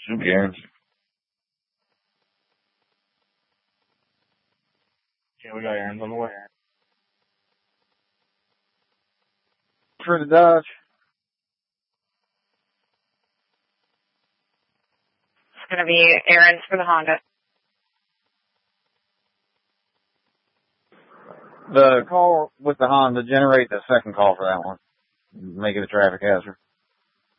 Should be errands. Yeah, we got errands on the way. For the Dodge. It's going to be errands for the Honda. The call with the Honda, generate the second call for that one. Make it a traffic hazard.